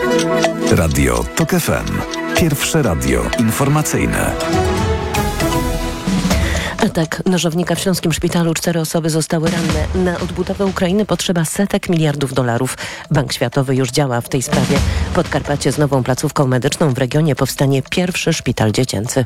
Radio TOK FM. Pierwsze radio informacyjne. Atak nożownika w śląskim szpitalu. 4 osoby zostały ranne. Na odbudowę Ukrainy potrzeba setek miliardów dolarów. Bank Światowy już działa w tej sprawie. W Podkarpacie z nową placówką medyczną w regionie powstanie pierwszy szpital dziecięcy.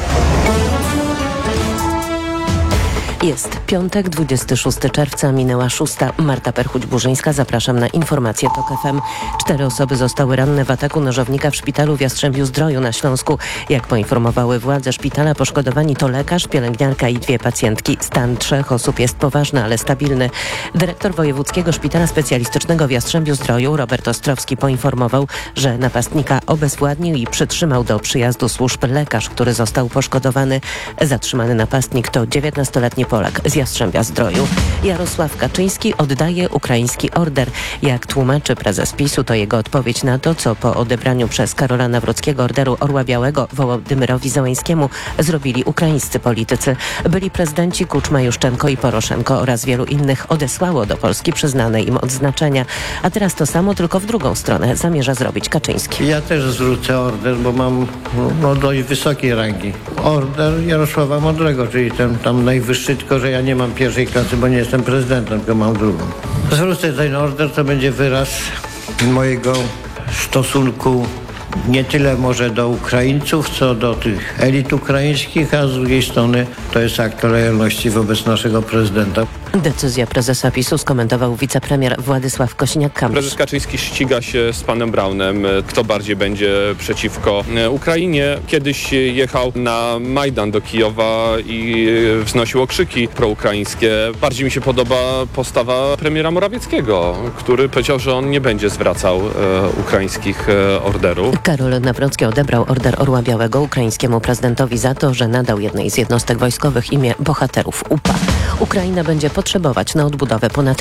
Jest piątek, 26 czerwca, minęła 6. Marta Perchuć-Burzyńska. Zapraszam na informacje TOK FM. 4 osoby zostały ranne w ataku nożownika w szpitalu w Jastrzębiu-Zdroju na Śląsku. Jak poinformowały władze szpitala, poszkodowani to lekarz, pielęgniarka i 2 pacjentki. Stan 3 osób jest poważny, ale stabilny. Dyrektor Wojewódzkiego Szpitala Specjalistycznego w Jastrzębiu-Zdroju, Robert Ostrowski, poinformował, że napastnika obezwładnił i przytrzymał do przyjazdu służb lekarz, który został poszkodowany. Zatrzymany napastnik to 19-letni Polak z Jastrzębia-Zdroju. Jarosław Kaczyński oddaje ukraiński order. Jak tłumaczy prezes PiS-u, to jego odpowiedź na to, co po odebraniu przez Karola Nawrockiego orderu Orła Białego Wołodymyrowi Zełenskiemu zrobili ukraińscy politycy. Byli prezydenci Kuczma, Juszczenko i Poroszenko oraz wielu innych odesłało do Polski przyznane im odznaczenia. A teraz to samo, tylko w drugą stronę zamierza zrobić Kaczyński. Ja też zwrócę order, bo mam dość wysokiej rangi. Order Jarosława Mądrego, czyli ten tam najwyższy, tylko że ja nie mam pierwszej klasy, bo nie jestem prezydentem, tylko mam drugą. Zwrócę ten order, to będzie wyraz mojego stosunku nie tyle może do Ukraińców, co do tych elit ukraińskich, a z drugiej strony to jest akt lojalności wobec naszego prezydenta. Decyzja prezesa PiS-u skomentował wicepremier Władysław Kosiniak-Kamysz. Prezes Kaczyński ściga się z panem Braunem, kto bardziej będzie przeciwko Ukrainie. Kiedyś jechał na Majdan do Kijowa i wznosił okrzyki proukraińskie. Bardziej mi się podoba postawa premiera Morawieckiego, który powiedział, że on nie będzie zwracał ukraińskich orderów. Karol Nawrocki odebrał order Orła Białego ukraińskiemu prezydentowi za to, że nadał jednej z jednostek wojskowych imię bohaterów UPA. Ukraina będzie potrzebować na odbudowę ponad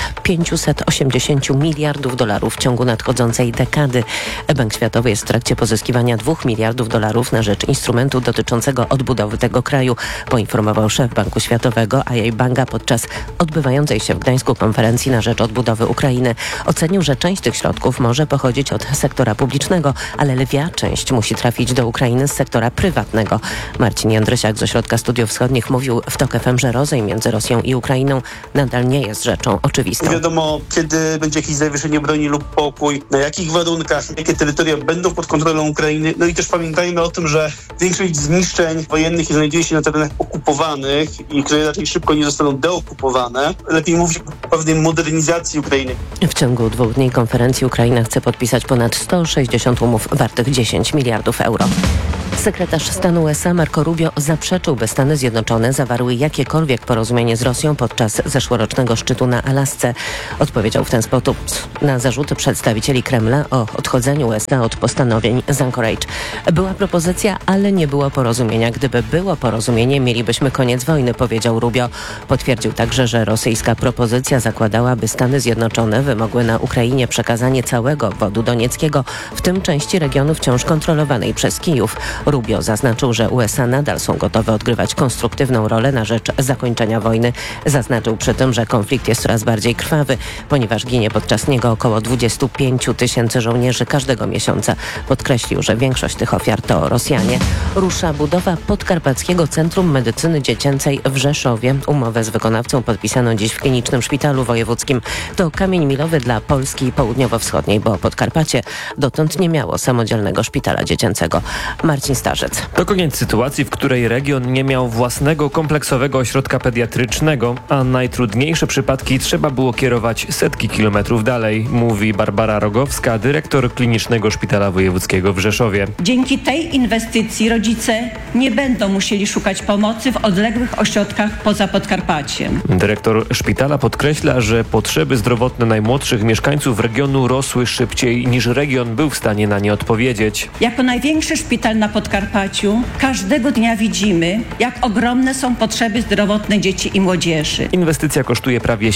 580 miliardów dolarów w ciągu nadchodzącej dekady. Bank Światowy jest w trakcie pozyskiwania 2 miliardów dolarów na rzecz instrumentu dotyczącego odbudowy tego kraju, poinformował szef Banku Światowego Ajay Banga podczas odbywającej się w Gdańsku konferencji na rzecz odbudowy Ukrainy. Ocenił, że część tych środków może pochodzić od sektora publicznego, ale lwia część musi trafić do Ukrainy z sektora prywatnego. Marcin Jędrysiak z Ośrodka Studiów Wschodnich mówił w TOK FM, że rozejm między Rosją i Ukrainą nadal nie jest rzeczą oczywistą. Nie wiadomo, kiedy będzie jakieś zawieszenie broni lub pokój, na jakich warunkach, jakie terytoria będą pod kontrolą Ukrainy. No i też pamiętajmy o tym, że większość zniszczeń wojennych znajduje się na terenach okupowanych i które raczej szybko nie zostaną deokupowane. Lepiej mówić o pewnej modernizacji Ukrainy. W ciągu 2 dni konferencji Ukraina chce podpisać ponad 160 umów wartych 10 miliardów euro. Sekretarz stanu USA Marco Rubio zaprzeczył, by Stany Zjednoczone zawarły jakiekolwiek porozumienie z Rosją podczas zeszłorocznego szczytu na Alasce. Odpowiedział w ten sposób na zarzuty przedstawicieli Kremla o odchodzeniu USA od postanowień z Anchorage. Była propozycja, ale nie było porozumienia. Gdyby było porozumienie, mielibyśmy koniec wojny, powiedział Rubio. Potwierdził także, że rosyjska propozycja zakładała, by Stany Zjednoczone wymogły na Ukrainie przekazanie całego obwodu donieckiego, w tym części regionu wciąż kontrolowanej przez Kijów. Rubio zaznaczył, że USA nadal są gotowe odgrywać konstruktywną rolę na rzecz zakończenia wojny. Zaznaczył przy tym, że konflikt jest coraz bardziej krwawy, ponieważ ginie podczas niego około 25 000 żołnierzy każdego miesiąca. Podkreślił, że większość tych ofiar to Rosjanie. Rusza budowa Podkarpackiego Centrum Medycyny Dziecięcej w Rzeszowie. Umowę z wykonawcą podpisano dziś w Klinicznym Szpitalu Wojewódzkim. To kamień milowy dla Polski południowo-wschodniej, bo Podkarpacie dotąd nie miało samodzielnego szpitala dziecięcego. Marcin Starzec. To koniec sytuacji, w której region nie miał własnego kompleksowego ośrodka pediatrycznego, a najtrudniejsze przypadki trzeba było kierować setki kilometrów dalej, mówi Barbara Rogowska, dyrektor Klinicznego Szpitala Wojewódzkiego w Rzeszowie. Dzięki tej inwestycji rodzice nie będą musieli szukać pomocy w odległych ośrodkach poza Podkarpaciem. Dyrektor szpitala podkreśla, że potrzeby zdrowotne najmłodszych mieszkańców regionu rosły szybciej niż region był w stanie na nie odpowiedzieć. Jako największy szpital na Podkarpaciu każdego dnia widzimy, jak ogromne są potrzeby zdrowotne dzieci i młodzieży. Inwestycja kosztuje prawie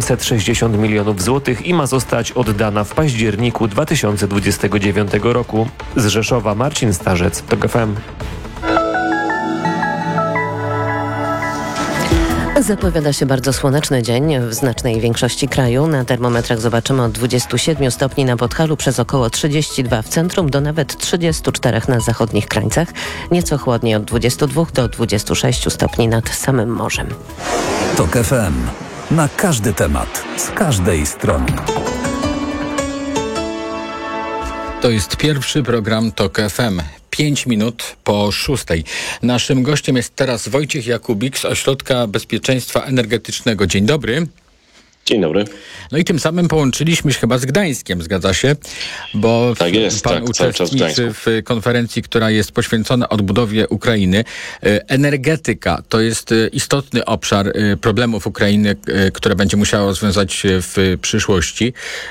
760 milionów złotych i ma zostać oddana w październiku 2029 roku. Z Rzeszowa Marcin Starzec, TOK FM. Zapowiada się bardzo słoneczny dzień w znacznej większości kraju. Na termometrach zobaczymy od 27 stopni na Podhalu przez około 32 w centrum do nawet 34 na zachodnich krańcach. Nieco chłodniej od 22 do 26 stopni nad samym morzem. TOK FM. Na każdy temat, z każdej strony. To jest pierwszy program TOK FM. 5 minut po 6. Naszym gościem jest teraz Wojciech Jakubik z Ośrodka Bezpieczeństwa Energetycznego. Dzień dobry. Dzień dobry. No i tym samym połączyliśmy się chyba z Gdańskiem, zgadza się? Bo tak jest, pan uczestniczy w konferencji, która jest poświęcona odbudowie Ukrainy. Energetyka to jest istotny obszar problemów Ukrainy, które będzie musiała rozwiązać w przyszłości.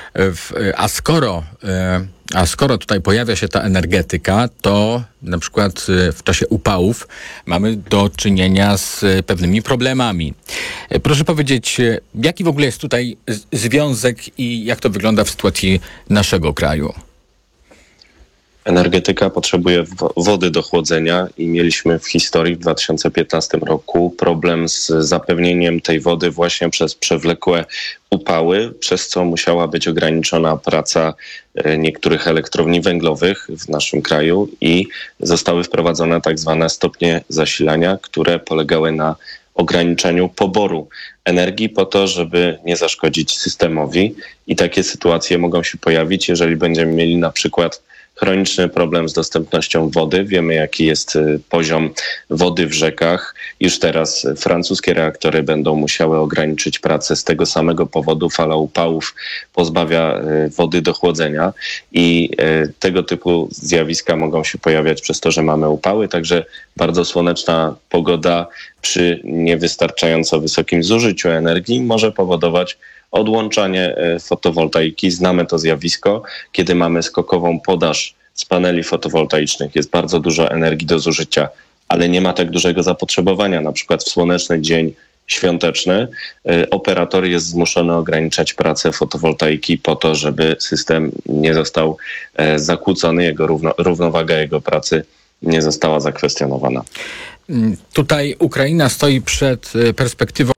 A skoro tutaj pojawia się ta energetyka, to na przykład w czasie upałów mamy do czynienia z pewnymi problemami. Proszę powiedzieć, jaki w ogóle jest tutaj związek i jak to wygląda w sytuacji naszego kraju? Energetyka potrzebuje wody do chłodzenia i mieliśmy w historii w 2015 roku problem z zapewnieniem tej wody właśnie przez przewlekłe upały, przez co musiała być ograniczona praca niektórych elektrowni węglowych w naszym kraju i zostały wprowadzone tak zwane stopnie zasilania, które polegały na ograniczeniu poboru energii po to, żeby nie zaszkodzić systemowi. I takie sytuacje mogą się pojawić, jeżeli będziemy mieli na przykład chroniczny problem z dostępnością wody. Wiemy, jaki jest poziom wody w rzekach. Już teraz francuskie reaktory będą musiały ograniczyć pracę z tego samego powodu. Fala upałów pozbawia wody do chłodzenia i tego typu zjawiska mogą się pojawiać przez to, że mamy upały. Także bardzo słoneczna pogoda przy niewystarczająco wysokim zużyciu energii może powodować odłączanie fotowoltaiki. Znamy to zjawisko, kiedy mamy skokową podaż z paneli fotowoltaicznych. Jest bardzo dużo energii do zużycia, ale nie ma tak dużego zapotrzebowania. Na przykład w słoneczny dzień świąteczny operator jest zmuszony ograniczać pracę fotowoltaiki po to, żeby system nie został zakłócony, równowaga jego pracy nie została zakwestionowana. Tutaj Ukraina stoi przed perspektywą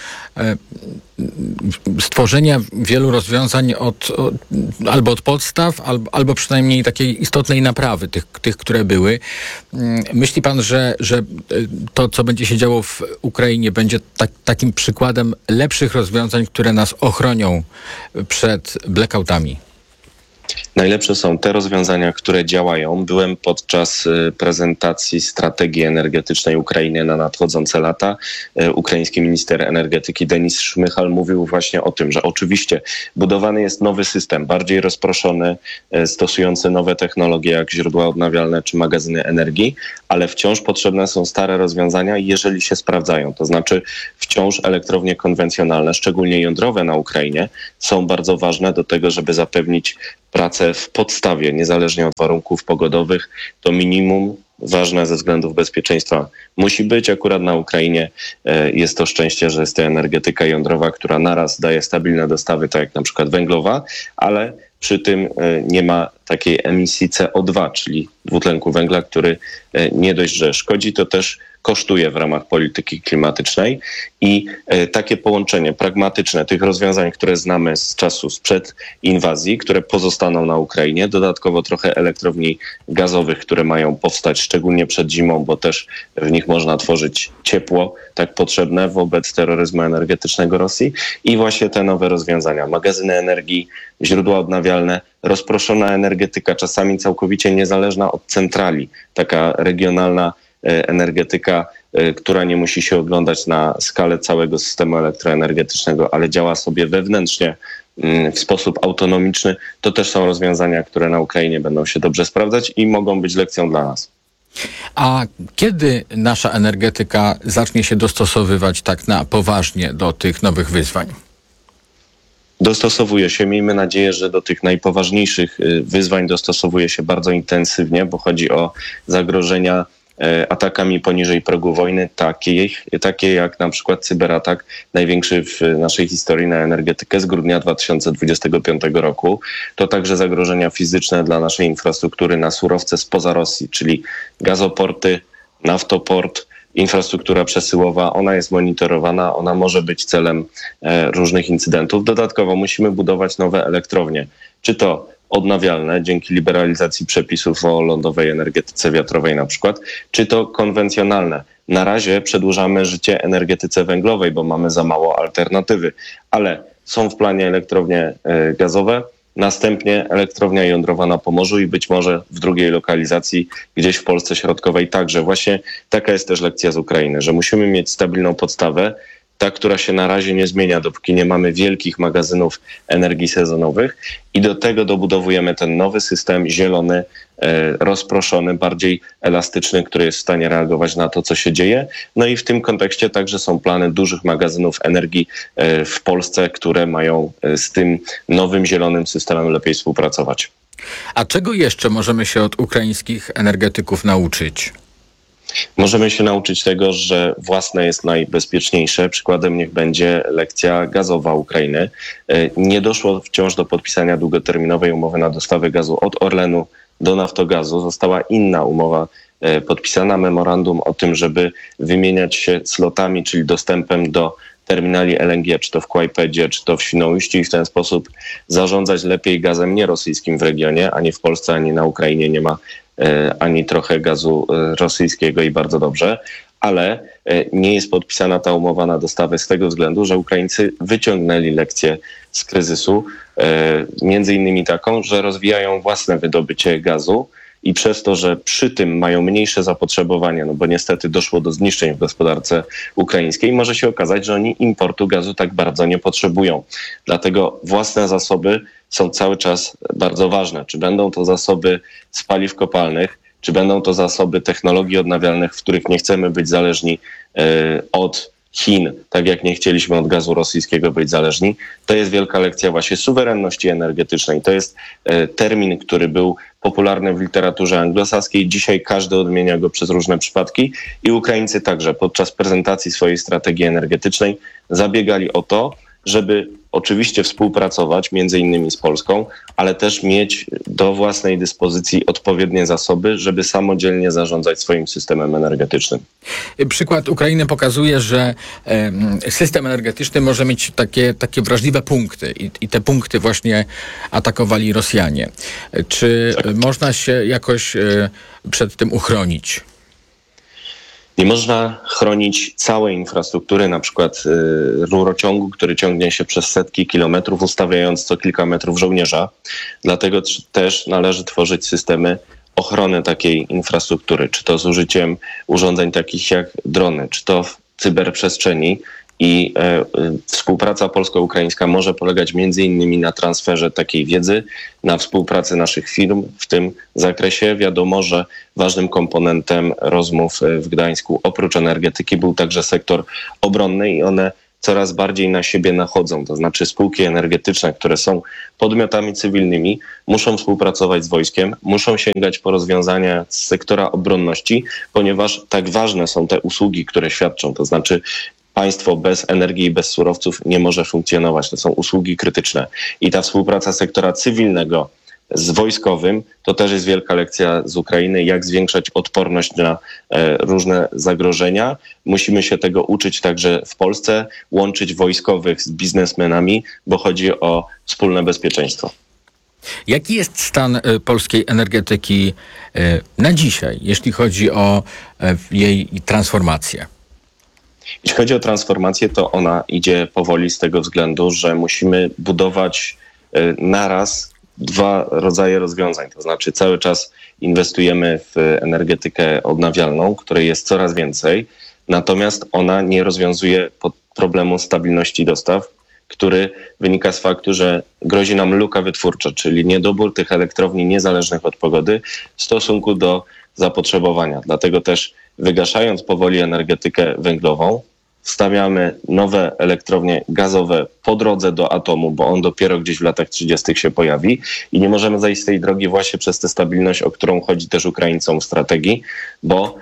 stworzenia wielu rozwiązań albo od podstaw, albo przynajmniej takiej istotnej naprawy tych, które były. Myśli pan, że to, co będzie się działo w Ukrainie, będzie takim przykładem lepszych rozwiązań, które nas ochronią przed blackoutami? Najlepsze są te rozwiązania, które działają. Byłem podczas prezentacji strategii energetycznej Ukrainy na nadchodzące lata. Ukraiński minister energetyki Denis Szmychal mówił właśnie o tym, że oczywiście budowany jest nowy system, bardziej rozproszony, stosujący nowe technologie jak źródła odnawialne czy magazyny energii, ale wciąż potrzebne są stare rozwiązania, jeżeli się sprawdzają. To znaczy wciąż elektrownie konwencjonalne, szczególnie jądrowe na Ukrainie, są bardzo ważne do tego, żeby zapewnić pracę w podstawie, niezależnie od warunków pogodowych. To minimum ważne ze względów bezpieczeństwa musi być. Akurat na Ukrainie jest to szczęście, że jest to energetyka jądrowa, która naraz daje stabilne dostawy, tak jak na przykład węglowa, ale przy tym nie ma takiej emisji CO2, czyli dwutlenku węgla, który nie dość, że szkodzi, to też kosztuje w ramach polityki klimatycznej i takie połączenie pragmatyczne tych rozwiązań, które znamy z czasu sprzed inwazji, które pozostaną na Ukrainie, dodatkowo trochę elektrowni gazowych, które mają powstać szczególnie przed zimą, bo też w nich można tworzyć ciepło tak potrzebne wobec terroryzmu energetycznego Rosji i właśnie te nowe rozwiązania, magazyny energii, źródła odnawialne, rozproszona energetyka, czasami całkowicie niezależna od centrali, taka regionalna energetyka, która nie musi się oglądać na skalę całego systemu elektroenergetycznego, ale działa sobie wewnętrznie w sposób autonomiczny. To też są rozwiązania, które na Ukrainie będą się dobrze sprawdzać i mogą być lekcją dla nas. A kiedy nasza energetyka zacznie się dostosowywać tak na poważnie do tych nowych wyzwań? Dostosowuje się. Miejmy nadzieję, że do tych najpoważniejszych wyzwań dostosowuje się bardzo intensywnie, bo chodzi o zagrożenia atakami poniżej progu wojny, takie jak na przykład cyberatak, największy w naszej historii na energetykę z grudnia 2025 roku. To także zagrożenia fizyczne dla naszej infrastruktury na surowce spoza Rosji, czyli gazoporty, naftoport, infrastruktura przesyłowa, ona jest monitorowana, ona może być celem różnych incydentów. Dodatkowo musimy budować nowe elektrownie, czy to odnawialne dzięki liberalizacji przepisów o lądowej energetyce wiatrowej na przykład, czy to konwencjonalne. Na razie przedłużamy życie energetyce węglowej, bo mamy za mało alternatywy, ale są w planie elektrownie gazowe, następnie elektrownia jądrowa na Pomorzu i być może w drugiej lokalizacji gdzieś w Polsce Środkowej także. Właśnie taka jest też lekcja z Ukrainy, że musimy mieć stabilną podstawę, ta, która się na razie nie zmienia, dopóki nie mamy wielkich magazynów energii sezonowych i do tego dobudowujemy ten nowy system zielony, rozproszony, bardziej elastyczny, który jest w stanie reagować na to, co się dzieje. No i w tym kontekście także są plany dużych magazynów energii w Polsce, które mają z tym nowym zielonym systemem lepiej współpracować. A czego jeszcze możemy się od ukraińskich energetyków nauczyć? Możemy się nauczyć tego, że własne jest najbezpieczniejsze. Przykładem niech będzie lekcja gazowa Ukrainy. Nie doszło wciąż do podpisania długoterminowej umowy na dostawę gazu od Orlenu do Naftogazu. Została inna umowa podpisana, memorandum o tym, żeby wymieniać się slotami, czyli dostępem do terminali LNG, czy to w Kłajpedzie, czy to w Świnoujściu i w ten sposób zarządzać lepiej gazem nierosyjskim w regionie. Ani w Polsce, ani na Ukrainie nie ma ani trochę gazu rosyjskiego i bardzo dobrze, ale nie jest podpisana ta umowa na dostawę z tego względu, że Ukraińcy wyciągnęli lekcję z kryzysu, między innymi taką, że rozwijają własne wydobycie gazu i przez to, że przy tym mają mniejsze zapotrzebowanie, no bo niestety doszło do zniszczeń w gospodarce ukraińskiej, może się okazać, że oni importu gazu tak bardzo nie potrzebują. Dlatego własne zasoby są cały czas bardzo ważne. Czy będą to zasoby z paliw kopalnych, czy będą to zasoby technologii odnawialnych, w których nie chcemy być zależni od Chin, tak jak nie chcieliśmy od gazu rosyjskiego być zależni. To jest wielka lekcja właśnie suwerenności energetycznej. To jest termin, który był popularny w literaturze anglosaskiej. Dzisiaj każdy odmienia go przez różne przypadki i Ukraińcy także podczas prezentacji swojej strategii energetycznej zabiegali o to, żeby oczywiście współpracować między innymi z Polską, ale też mieć do własnej dyspozycji odpowiednie zasoby, żeby samodzielnie zarządzać swoim systemem energetycznym. Przykład Ukrainy pokazuje, że system energetyczny może mieć takie wrażliwe punkty i te punkty właśnie atakowali Rosjanie. Czy można się jakoś przed tym uchronić? Nie można chronić całej infrastruktury, na przykład rurociągu, który ciągnie się przez setki kilometrów, ustawiając co kilka metrów żołnierza. Dlatego też należy tworzyć systemy ochrony takiej infrastruktury, czy to z użyciem urządzeń takich jak drony, czy to w cyberprzestrzeni. I współpraca polsko-ukraińska może polegać między innymi na transferze takiej wiedzy, na współpracy naszych firm w tym zakresie. Wiadomo, że ważnym komponentem rozmów w Gdańsku oprócz energetyki był także sektor obronny i one coraz bardziej na siebie nachodzą. To znaczy spółki energetyczne, które są podmiotami cywilnymi, muszą współpracować z wojskiem, muszą sięgać po rozwiązania z sektora obronności, ponieważ tak ważne są te usługi, które świadczą. To znaczy państwo bez energii i bez surowców nie może funkcjonować. To są usługi krytyczne. I ta współpraca sektora cywilnego z wojskowym to też jest wielka lekcja z Ukrainy, jak zwiększać odporność na różne zagrożenia. Musimy się tego uczyć także w Polsce, łączyć wojskowych z biznesmenami, bo chodzi o wspólne bezpieczeństwo. Jaki jest stan polskiej energetyki na dzisiaj, jeśli chodzi o jej transformację? Jeśli chodzi o transformację, to ona idzie powoli z tego względu, że musimy budować naraz dwa rodzaje rozwiązań. To znaczy cały czas inwestujemy w energetykę odnawialną, której jest coraz więcej, natomiast ona nie rozwiązuje problemu stabilności dostaw, który wynika z faktu, że grozi nam luka wytwórcza, czyli niedobór tych elektrowni niezależnych od pogody w stosunku do zapotrzebowania. Dlatego też wygaszając powoli energetykę węglową, wstawiamy nowe elektrownie gazowe po drodze do atomu, bo on dopiero gdzieś w latach 30. się pojawi i nie możemy zajść z tej drogi właśnie przez tę stabilność, o którą chodzi też Ukraińcom w strategii, bo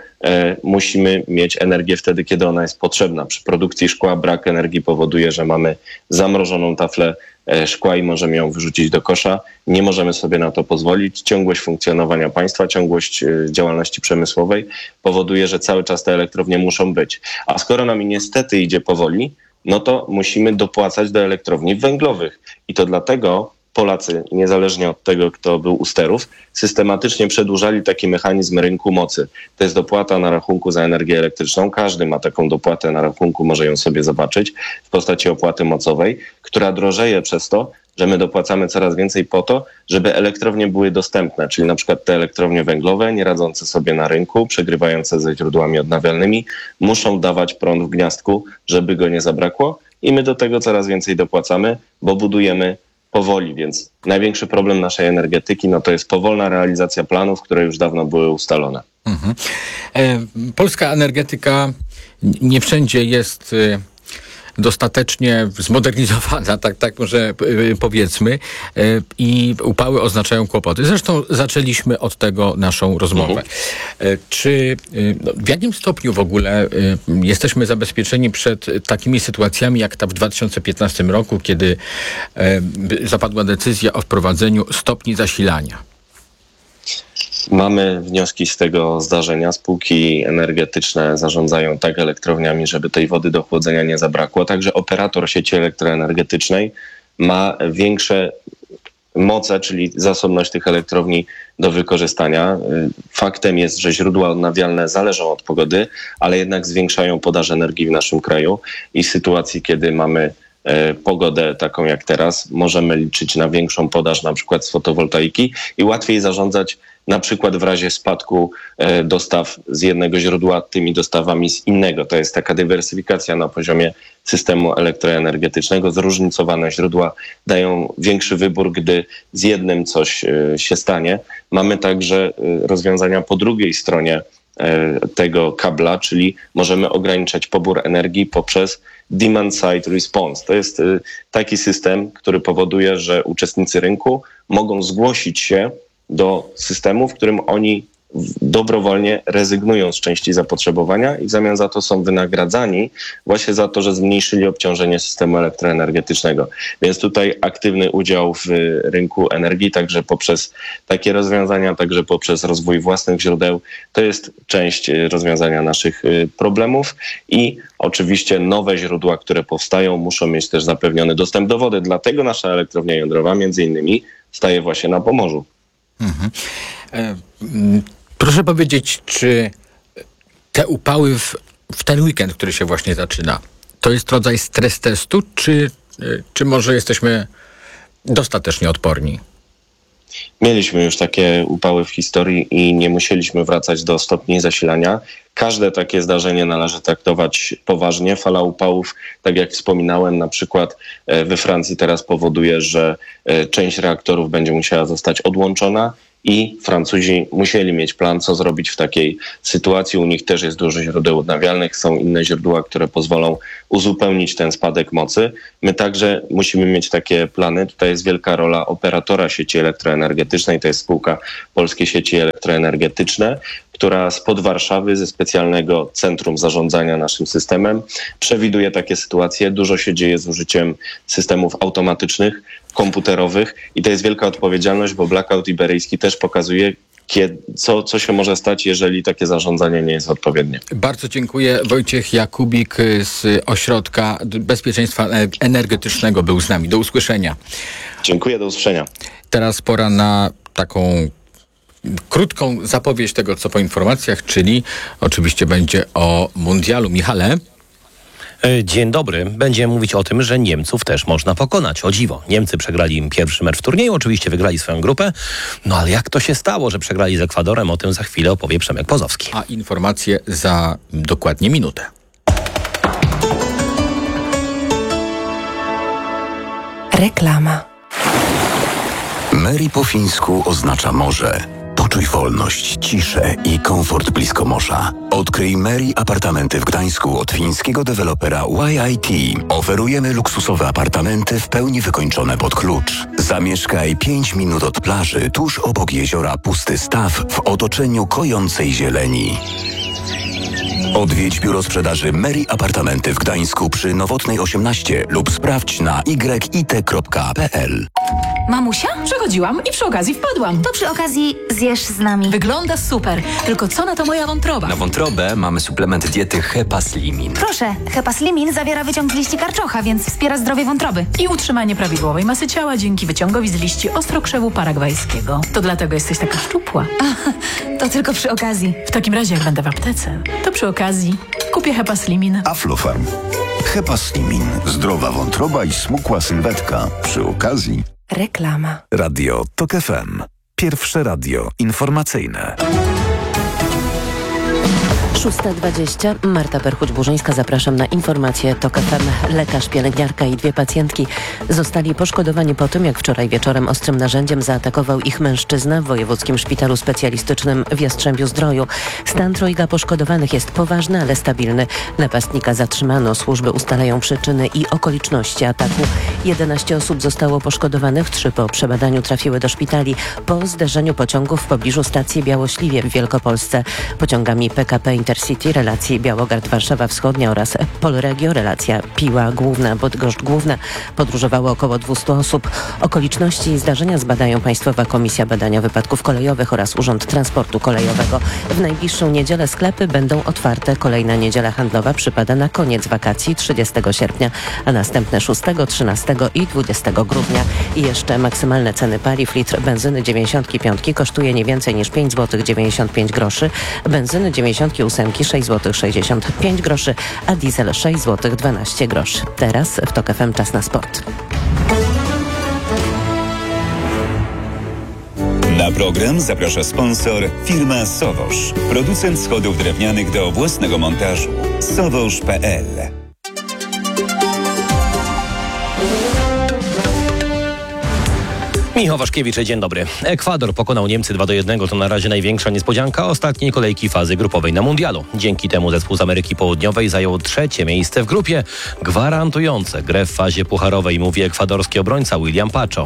musimy mieć energię wtedy, kiedy ona jest potrzebna. Przy produkcji szkła brak energii powoduje, że mamy zamrożoną taflę szkła i możemy ją wyrzucić do kosza. Nie możemy sobie na to pozwolić. Ciągłość funkcjonowania państwa, ciągłość działalności przemysłowej powoduje, że cały czas te elektrownie muszą być. A skoro nam niestety idzie powoli, no to musimy dopłacać do elektrowni węglowych. I to dlatego Polacy, niezależnie od tego, kto był u sterów, systematycznie przedłużali taki mechanizm rynku mocy. To jest dopłata na rachunku za energię elektryczną. Każdy ma taką dopłatę na rachunku, może ją sobie zobaczyć w postaci opłaty mocowej, która drożeje przez to, że my dopłacamy coraz więcej po to, żeby elektrownie były dostępne, czyli na przykład te elektrownie węglowe, nie radzące sobie na rynku, przegrywające ze źródłami odnawialnymi, muszą dawać prąd w gniazdku, żeby go nie zabrakło i my do tego coraz więcej dopłacamy, bo budujemy powoli, więc największy problem naszej energetyki to jest powolna realizacja planów, które już dawno były ustalone. Mhm. Polska energetyka nie wszędzie jest dostatecznie zmodernizowana, tak może powiedzmy, i upały oznaczają kłopoty. Zresztą zaczęliśmy od tego naszą rozmowę. Czy w jakim stopniu w ogóle jesteśmy zabezpieczeni przed takimi sytuacjami jak ta w 2015 roku, kiedy zapadła decyzja o wprowadzeniu stopni zasilania? Mamy wnioski z tego zdarzenia. Spółki energetyczne zarządzają tak elektrowniami, żeby tej wody do chłodzenia nie zabrakło. Także operator sieci elektroenergetycznej ma większe moce, czyli zasobność tych elektrowni do wykorzystania. Faktem jest, że źródła odnawialne zależą od pogody, ale jednak zwiększają podaż energii w naszym kraju i w sytuacji, kiedy mamy pogodę taką jak teraz, możemy liczyć na większą podaż na przykład z fotowoltaiki i łatwiej zarządzać na przykład w razie spadku dostaw z jednego źródła tymi dostawami z innego. To jest taka dywersyfikacja na poziomie systemu elektroenergetycznego. Zróżnicowane źródła dają większy wybór, gdy z jednym coś się stanie. Mamy także rozwiązania po drugiej stronie tego kabla, czyli możemy ograniczać pobór energii poprzez demand side response. To jest taki system, który powoduje, że uczestnicy rynku mogą zgłosić się do systemu, w którym oni dobrowolnie rezygnują z części zapotrzebowania i w zamian za to są wynagradzani właśnie za to, że zmniejszyli obciążenie systemu elektroenergetycznego. Więc tutaj aktywny udział w rynku energii, także poprzez takie rozwiązania, także poprzez rozwój własnych źródeł, to jest część rozwiązania naszych problemów i oczywiście nowe źródła, które powstają, muszą mieć też zapewniony dostęp do wody. Dlatego nasza elektrownia jądrowa między innymi staje właśnie na Pomorzu. Mhm. Proszę powiedzieć, czy te upały w ten weekend, który się właśnie zaczyna, to jest rodzaj stres testu, czy może jesteśmy dostatecznie odporni? Mieliśmy już takie upały w historii i nie musieliśmy wracać do stopni zasilania. Każde takie zdarzenie należy traktować poważnie. Fala upałów, tak jak wspominałem, na przykład we Francji teraz powoduje, że część reaktorów będzie musiała zostać odłączona i Francuzi musieli mieć plan, co zrobić w takiej sytuacji. U nich też jest dużo źródeł odnawialnych, są inne źródła, które pozwolą uzupełnić ten spadek mocy. My także musimy mieć takie plany. Tutaj jest wielka rola operatora sieci elektroenergetycznej, to jest spółka Polskie Sieci Elektroenergetyczne, która spod Warszawy ze specjalnego centrum zarządzania naszym systemem przewiduje takie sytuacje. Dużo się dzieje z użyciem systemów automatycznych, komputerowych i to jest wielka odpowiedzialność, bo blackout iberyjski też pokazuje, co się może stać, jeżeli takie zarządzanie nie jest odpowiednie. Bardzo dziękuję. Wojciech Jakubik z Ośrodka Bezpieczeństwa Energetycznego był z nami. Do usłyszenia. Dziękuję, do usłyszenia. Teraz pora na taką krótką zapowiedź tego, co po informacjach, czyli oczywiście będzie o mundialu. Michale? Dzień dobry. Będziemy mówić o tym, że Niemców też można pokonać. O dziwo. Niemcy przegrali im pierwszy mecz w turnieju, oczywiście wygrali swoją grupę. No ale jak to się stało, że przegrali z Ekwadorem? O tym za chwilę opowie Przemek Pozowski. A informacje za dokładnie minutę. Reklama. Mary po fińsku oznacza morze. Poczuj wolność, ciszę i komfort blisko morza. Odkryj Mary apartamenty w Gdańsku od fińskiego dewelopera YIT. Oferujemy luksusowe apartamenty w pełni wykończone pod klucz. Zamieszkaj 5 minut od plaży, tuż obok jeziora Pusty Staw w otoczeniu kojącej zieleni. Odwiedź biuro sprzedaży Meri Apartamenty w Gdańsku przy Nowotnej 18 lub sprawdź na yit.pl. Mamusia? Przechodziłam i przy okazji wpadłam. To przy okazji zjesz z nami. Wygląda super, tylko co na to moja wątroba? Na wątrobę mamy suplement diety Hepaslimin. Proszę, Hepaslimin zawiera wyciąg z liści karczocha, więc wspiera zdrowie wątroby. I utrzymanie prawidłowej masy ciała dzięki wyciągowi z liści ostrokrzewu paragwajskiego. To dlatego jesteś taka szczupła. To tylko przy okazji. W takim razie jak będę w aptece, to przy okazji kupię Hepaslimin. Aflofarm. Hepaslimin. Zdrowa wątroba i smukła sylwetka. Przy okazji. Reklama. Radio TOK FM. Pierwsze radio informacyjne. 6:20. Marta Perchuć-Burzyńska, zapraszam na informacje TOK FM. Lekarz, pielęgniarka i 2 pacjentki zostali poszkodowani po tym, jak wczoraj wieczorem ostrym narzędziem zaatakował ich mężczyzna w Wojewódzkim Szpitalu Specjalistycznym w Jastrzębiu-Zdroju. Stan 3 poszkodowanych jest poważny, ale stabilny. Napastnika zatrzymano. Służby ustalają przyczyny i okoliczności ataku. 11 osób zostało poszkodowanych, 3 po przebadaniu trafiły do szpitali po zderzeniu pociągów w pobliżu stacji Białośliwie w Wielkopolsce. Pociągami PKP Intercity relacji Białogard-Warszawa Wschodnia oraz Polregio relacja Piła Główna-Bydgoszcz Główna podróżowało około 200 osób. Okoliczności zdarzenia zbadają Państwowa Komisja Badania Wypadków Kolejowych oraz Urząd Transportu Kolejowego. W najbliższą niedzielę sklepy będą otwarte. Kolejna niedziela handlowa przypada na koniec wakacji 30 sierpnia, a następne 6, 13 i 20 grudnia. I jeszcze maksymalne ceny paliw. Litr benzyny 95 kosztuje nie więcej niż 5 zł 95 groszy, benzyny 98 6 zł 65 groszy, a diesel 6 zł 12 groszy. Teraz w TOK FM czas na sport. Na program zaprasza sponsor firma Sowosz, producent schodów drewnianych do własnego montażu. Sowosz.pl. Michał Waszkiewicz, dzień dobry. Ekwador pokonał Niemcy 2-1. To na razie największa niespodzianka ostatniej kolejki fazy grupowej na mundialu. Dzięki temu zespół z Ameryki Południowej zajął 3. miejsce w grupie, gwarantujące grę w fazie pucharowej, mówi ekwadorski obrońca William Pacho.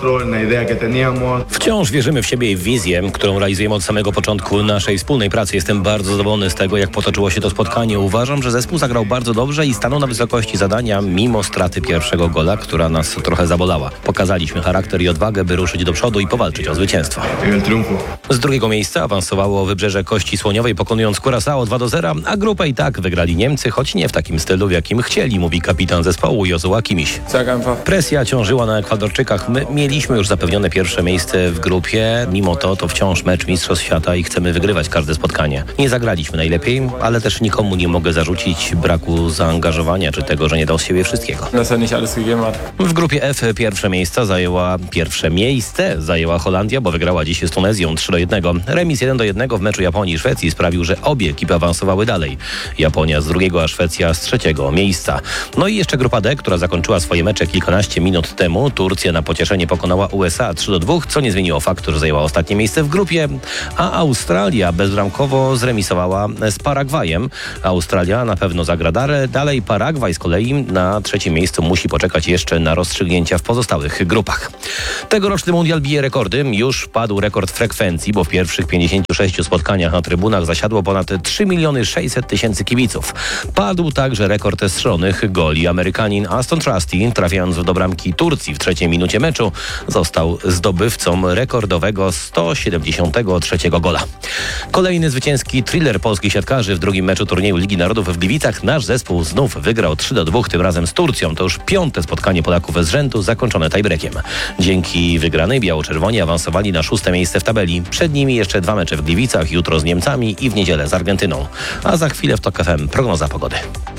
Wciąż wierzymy w siebie i w wizję, którą realizujemy od samego początku naszej wspólnej pracy. Jestem bardzo zadowolony z tego, jak potoczyło się to spotkanie. Uważam, że zespół zagrał bardzo dobrze i stanął na wysokości zadania, mimo straty pierwszego gola, która nas trochę zabolała. Pokazaliśmy charakter i odwagę, by ruszyć do przodu i powalczyć o zwycięstwo. Z 2. miejsca awansowało Wybrzeże Kości Słoniowej, pokonując Curaçao 2-0, a grupę i tak wygrali Niemcy, choć nie w takim stylu, w jakim chcieli, mówi kapitan zespołu Jozua Kimiś. Presja ciążyła na Ekwadorczykach. My mieliśmy już zapewnione 1. miejsce w grupie, mimo to wciąż mecz Mistrzostw Świata i chcemy wygrywać każde spotkanie. Nie zagraliśmy najlepiej, ale też nikomu nie mogę zarzucić braku zaangażowania, czy tego, że nie dał z siebie wszystkiego. W grupie F 1. miejsce zajęła Holandia, bo wygrała dziś z Tunezją 3-1. Remis 1-1 w meczu Japonii i Szwecji sprawił, że obie ekipy awansowały dalej. Japonia z 2., a Szwecja z 3. miejsca. No i jeszcze grupa D, która zakończyła swoje mecze kilkanaście minut temu. Turcja na pocieszenie pokonała USA 3-2, co nie zmieniło faktu, że zajęła ostatnie miejsce w grupie, a Australia bezbramkowo zremisowała z Paragwajem. Australia na pewno zagra dalej. Paragwaj z kolei na 3. miejscu musi poczekać jeszcze na rozstrzygnięcia w pozostałych grupach. Tegoroczny mundial bije rekordy. Już padł rekord frekwencji, bo w pierwszych 56 spotkaniach na trybunach zasiadło ponad 3 600 000 kibiców. Padł także rekord strzelonych goli. Amerykanin Aston Trusty, trafiając do bramki Turcji w 3. minucie meczu, został zdobywcą rekordowego 173 gola. Kolejny zwycięski thriller polskich siatkarzy w 2. meczu turnieju Ligi Narodów w Gliwicach. Nasz zespół znów wygrał 3-2, tym razem z Turcją. To już 5. spotkanie Polaków z rzędu, zakończone tiebreakiem. Dzięki wygranej biało-czerwoni awansowali na 6. miejsce w tabeli. Przed nimi jeszcze 2 mecze w Gliwicach, jutro z Niemcami i w niedzielę z Argentyną. A za chwilę w TOK FM prognoza pogody.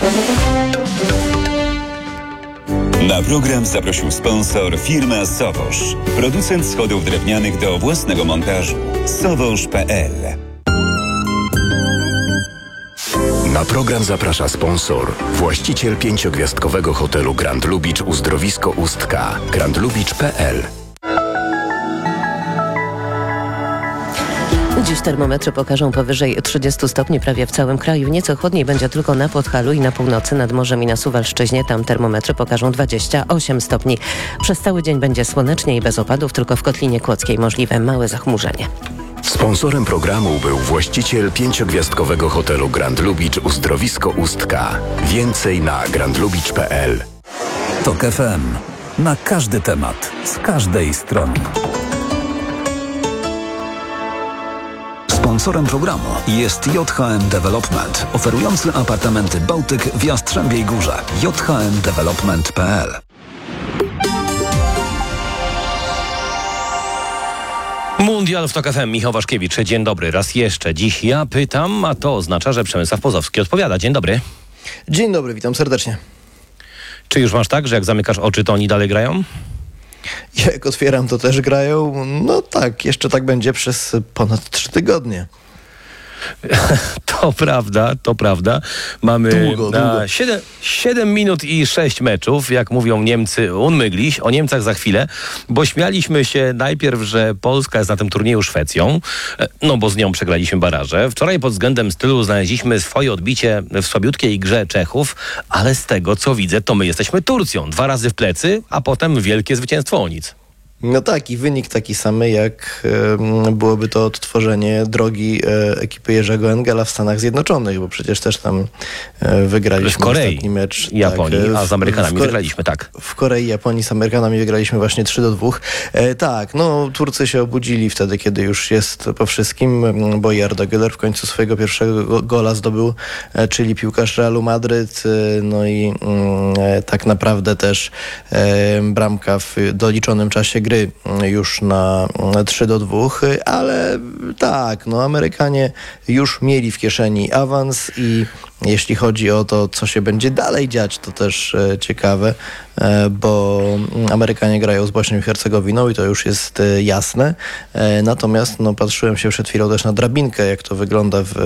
Na program zaprosił sponsor firma Sowosz, producent schodów drewnianych do własnego montażu. Sowosz.pl. Na program zaprasza sponsor, właściciel 5-gwiazdkowego hotelu Grand Lubicz Uzdrowisko Ustka, grandlubicz.pl. Dziś termometry pokażą powyżej 30 stopni prawie w całym kraju. Nieco chłodniej będzie tylko na Podhalu i na północy, nad morzem i na Suwalszczyźnie. Tam termometry pokażą 28 stopni. Przez cały dzień będzie słonecznie i bez opadów, tylko w Kotlinie Kłodzkiej możliwe małe zachmurzenie. Sponsorem programu był właściciel 5-gwiazdkowego hotelu Grand Lubicz Uzdrowisko Ustka. Więcej na grandlubicz.pl. TOK FM. Na każdy temat, z każdej strony. Sponsorem programu jest JHM Development, oferujący apartamenty Bałtyk w Jastrzębiej Górze. jhmdevelopment.pl. Mundial w TOK FM. Michał Waszkiewicz. Dzień dobry. Raz jeszcze. Dziś ja pytam, a to oznacza, że Przemysław Pozowski odpowiada. Dzień dobry. Dzień dobry, witam serdecznie. Czy już masz tak, że jak zamykasz oczy, to oni dalej grają? Jak otwieram, to też grają. No tak, jeszcze tak będzie przez ponad 3 tygodnie. To prawda. Mamy długo. 7 minut i 6 meczów, jak mówią Niemcy, unmygliś, o Niemcach za chwilę, bo śmialiśmy się najpierw, że Polska jest na tym turnieju Szwecją, no bo z nią przegraliśmy baraże. Wczoraj pod względem stylu znaleźliśmy swoje odbicie w słabiutkiej grze Czechów, ale z tego, co widzę, to my jesteśmy Turcją. 2 razy w plecy, a potem wielkie zwycięstwo o nic. No tak, i wynik taki sam, jak byłoby to odtworzenie drogi ekipy Jerzego Engela w Stanach Zjednoczonych, bo przecież też tam wygraliśmy w Korei, ostatni mecz. Japonii, tak, a z Amerykanami wygraliśmy, tak. W Korei i Japonii z Amerykanami wygraliśmy właśnie 3-2. Tak, no Turcy się obudzili wtedy, kiedy już jest po wszystkim, bo Arda Güler w końcu swojego pierwszego gola zdobył, czyli piłkarz Realu Madryt, no i tak naprawdę też bramka w doliczonym czasie gry już na 3-2, ale tak, no Amerykanie już mieli w kieszeni awans i jeśli chodzi o to, co się będzie dalej dziać, to też ciekawe, bo Amerykanie grają z Bośnią i Hercegowiną i to już jest jasne. Natomiast no, patrzyłem się przed chwilą też na drabinkę, jak to wygląda w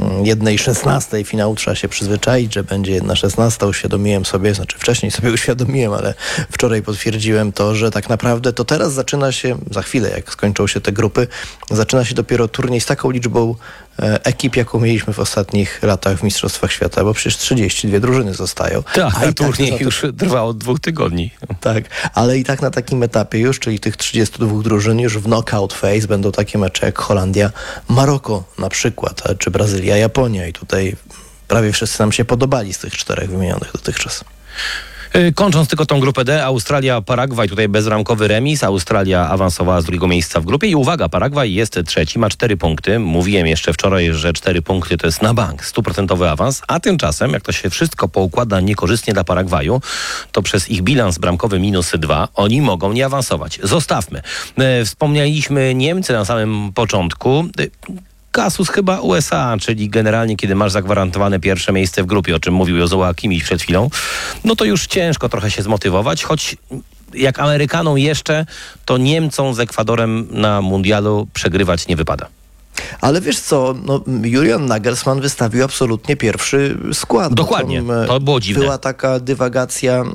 1/16 finału. Trzeba się przyzwyczaić, że będzie 1/16. Uświadomiłem sobie, znaczy wcześniej sobie uświadomiłem, ale wczoraj potwierdziłem to, że tak naprawdę to teraz zaczyna się, za chwilę jak skończą się te grupy, zaczyna się dopiero turniej z taką liczbą ekip, jaką mieliśmy w ostatnich latach w Mistrzostwach Świata, bo przecież 32 drużyny zostają. Tak, a turniej tak już trwał od 2 tygodni. Tak, ale i tak na takim etapie już, czyli tych 32 drużyn, już w knockout phase będą takie mecze jak Holandia, Maroko na przykład, czy Brazylia, Japonia i tutaj prawie wszyscy nam się podobali z tych 4 wymienionych dotychczas. Kończąc tylko tą grupę D, Australia, Paragwaj, tutaj bezramkowy remis. Australia awansowała z 2. miejsca w grupie i uwaga, Paragwaj jest 3, ma 4 punkty. Mówiłem jeszcze wczoraj, że 4 punkty to jest na bank, 100% awans, a tymczasem, jak to się wszystko poukłada niekorzystnie dla Paragwaju, to przez ich bilans bramkowy -2 oni mogą nie awansować. Zostawmy. Wspomnieliśmy Niemcy na samym początku. Kasus chyba USA, czyli generalnie kiedy masz zagwarantowane pierwsze miejsce w grupie, o czym mówił Jozua Kimmich przed chwilą, no to już ciężko trochę się zmotywować, choć jak Amerykanom jeszcze, to Niemcom z Ekwadorem na mundialu przegrywać nie wypada. Ale wiesz co, no, Julian Nagelsmann wystawił absolutnie pierwszy skład. Dokładnie, to było dziwne. Była taka dywagacja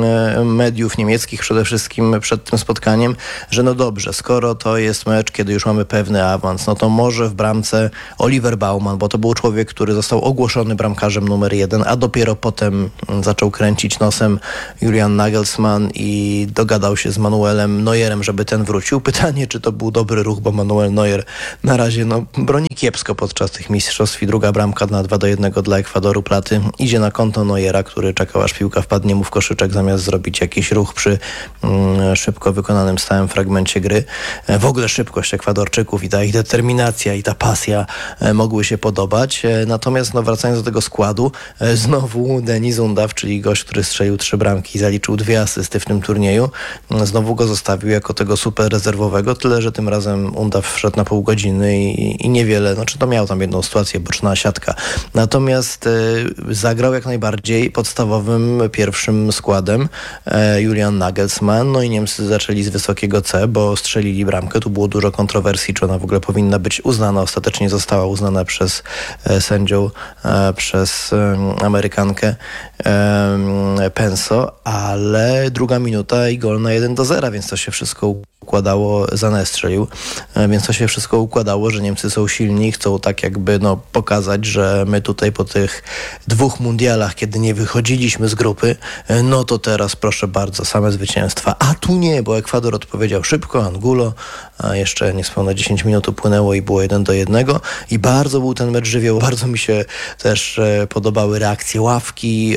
mediów niemieckich przede wszystkim przed tym spotkaniem, że no dobrze, skoro to jest mecz, kiedy już mamy pewny awans, no to może w bramce Oliver Baumann, bo to był człowiek, który został ogłoszony bramkarzem numer 1, a dopiero potem zaczął kręcić nosem Julian Nagelsmann i dogadał się z Manuelem Neuerem, żeby ten wrócił. Pytanie, czy to był dobry ruch, bo Manuel Neuer na razie broni kiepsko podczas tych mistrzostw i druga bramka na 2-1 dla Ekwadoru Platy idzie na konto Neuera, który czekał, aż piłka wpadnie mu w koszyczek, zamiast zrobić jakiś ruch przy szybko wykonanym stałym fragmencie gry. W ogóle szybkość Ekwadorczyków i ta ich determinacja i ta pasja mogły się podobać. Natomiast wracając do tego składu, znowu Denis Undav, czyli gość, który strzelił 3 bramki i zaliczył 2 asysty w tym turnieju, znowu go zostawił jako tego super rezerwowego, tyle że tym razem Undav wszedł na pół godziny i niewiele, to miał tam jedną sytuację, boczna siatka. Natomiast zagrał jak najbardziej podstawowym pierwszym składem Julian Nagelsmann, no i Niemcy zaczęli z wysokiego C, bo strzelili bramkę. Tu było dużo kontrowersji, czy ona w ogóle powinna być uznana. Ostatecznie została uznana przez sędzią, przez Amerykankę Penso, ale druga minuta i gol na 1-0, więc to się wszystko układało, Sané strzelił, więc to się wszystko układało, że Niemcy są silni, chcą tak jakby pokazać, że my tutaj po tych 2 mundialach, kiedy nie wychodziliśmy z grupy, no to teraz proszę bardzo, same zwycięstwa. A tu nie, bo Ekwador odpowiedział szybko, Angulo, a jeszcze niespełna 10 minut upłynęło i było 1-1 i bardzo był ten mecz żywioł. Bardzo mi się też podobały reakcje ławki,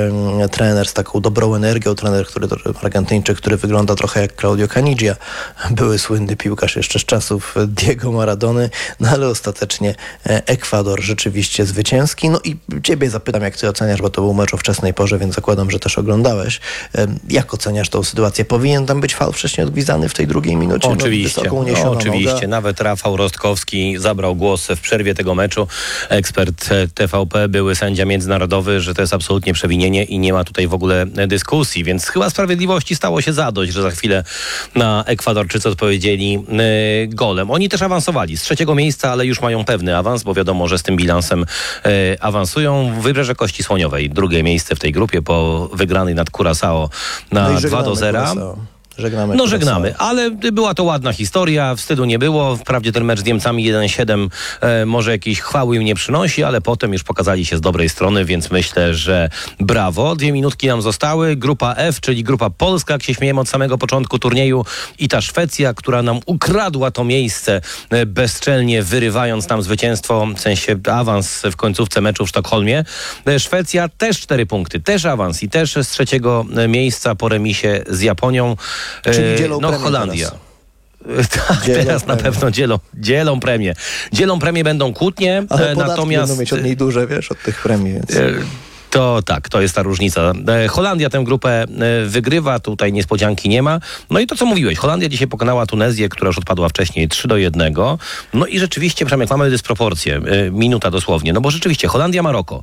trener z taką dobrą energią, trener, Argentyńczyk, który wygląda trochę jak Claudio Caniggia, były słynny piłkarz jeszcze z czasów Diego Maradony, no ale ostatecznie Ekwador rzeczywiście zwycięski. No i ciebie zapytam, jak ty oceniasz, bo to był mecz o wczesnej porze, więc zakładam, że też oglądałeś. Jak oceniasz tą sytuację? Powinien tam być faul wcześniej odgwizdany w tej drugiej minucie? Oczywiście, oczywiście. Nawet Rafał Rostkowski zabrał głos w przerwie tego meczu. Ekspert TVP, były sędzia międzynarodowy, że to jest absolutnie przewinienie i nie ma tutaj w ogóle dyskusji, więc chyba sprawiedliwości stało się zadość, że za chwilę na Ekwadorczycy odpowiedzieli golem. Oni też awansowali z 3. miejsca, ale już mają pewny awans, bo wiadomo, że z tym bilansem awansują. Wybrzeże Kości Słoniowej, 2. miejsce w tej grupie po wygranej nad Curaçao na 2-0. Żegnamy, ale była to ładna historia, wstydu nie było. Wprawdzie ten mecz z Niemcami 1-7 może jakiejś chwały im nie przynosi, ale potem już pokazali się z dobrej strony, więc myślę, że brawo. 2 minutki nam zostały. Grupa F, czyli grupa Polska, jak się śmiejemy od samego początku turnieju, i ta Szwecja, która nam ukradła to miejsce, bezczelnie wyrywając nam zwycięstwo, w sensie awans w końcówce meczu w Sztokholmie. Szwecja też 4 punkty, też awans i też z 3. miejsca po remisie z Japonią. Czyli dzielą premię Holandia. Tak, teraz na pewno dzielą premię. Dzielą premię, będą kłótnie, ale natomiast będą mieć od niej duże, od tych premii. Więc... To tak, to jest ta różnica. Holandia tę grupę wygrywa, tutaj niespodzianki nie ma. No i to, co mówiłeś, Holandia dzisiaj pokonała Tunezję, która już odpadła wcześniej 3-1. No i rzeczywiście, Przemek, mamy dysproporcję. Minuta dosłownie. No bo rzeczywiście Holandia, Maroko.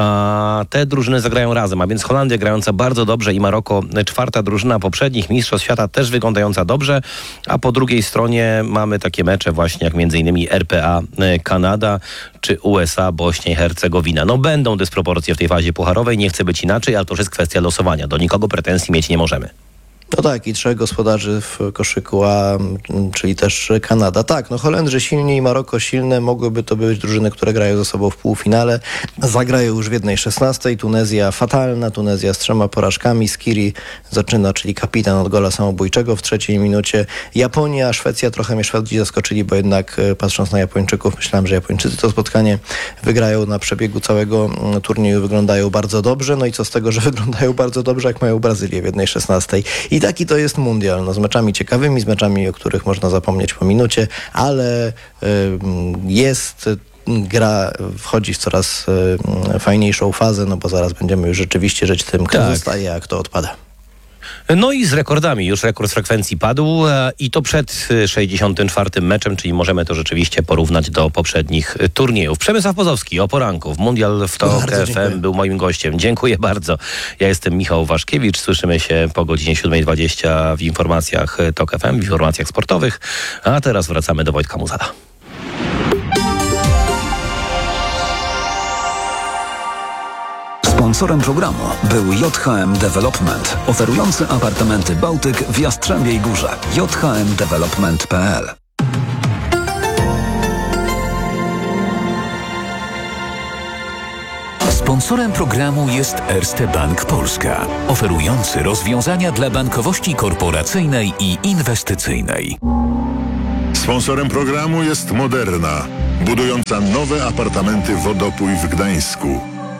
A te drużyny zagrają razem, a więc Holandia grająca bardzo dobrze i Maroko 4. drużyna poprzednich mistrzostw świata też wyglądająca dobrze, a po drugiej stronie mamy takie mecze właśnie jak m.in. RPA Kanada czy USA Bośnia i Hercegowina. No będą dysproporcje w tej fazie pucharowej, nie chce być inaczej, ale to już jest kwestia losowania. Do nikogo pretensji mieć nie możemy. No tak, i 3 gospodarzy w koszyku A, czyli też Kanada. Tak, no Holendrzy silni i Maroko silne, mogłyby to być drużyny, które grają ze sobą w półfinale. Zagrają już w 1/16. Tunezja fatalna, Tunezja z 3 porażkami. Skiri zaczyna, czyli kapitan, od gola samobójczego w 3. minucie. Japonia, Szwecja, trochę mnie Szwedzi zaskoczyli, bo jednak patrząc na Japończyków, myślałem, że Japończycy to spotkanie wygrają. Na przebiegu całego turnieju wyglądają bardzo dobrze. No i co z tego, że wyglądają bardzo dobrze, jak mają Brazylię w 1/16. I taki to jest mundial, no z meczami ciekawymi, z meczami, o których można zapomnieć po minucie, ale gra wchodzi w coraz fajniejszą fazę, no bo zaraz będziemy już rzeczywiście żyć tym, kto zostaje, a kto odpada. No i z rekordami. Już rekord frekwencji padł i to przed 64. meczem, czyli możemy to rzeczywiście porównać do poprzednich turniejów. Przemysław Pozowski o poranku w Mundial w TOK FM był moim gościem. Dziękuję bardzo. Ja jestem Michał Waszkiewicz. Słyszymy się po godzinie 7:20 w informacjach TOK FM, w informacjach sportowych. A teraz wracamy do Wojtka Muzala. Sponsorem programu był JHM Development, oferujący apartamenty Bałtyk w Jastrzębiej Górze. jhmdevelopment.pl. Sponsorem programu jest Erste Bank Polska, oferujący rozwiązania dla bankowości korporacyjnej i inwestycyjnej. Sponsorem programu jest Moderna, budująca nowe apartamenty Wodopój w Gdańsku.